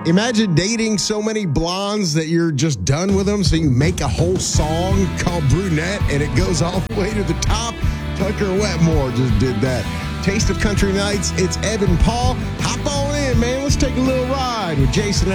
Imagine dating so many blondes that you're just done with them, so you make a whole song called Brunette, and it goes all the way to the top. Tucker Wetmore just did that. Taste of Country Nights, it's Ebb and Paul. Hop on in, man. Let's take a little ride with Jason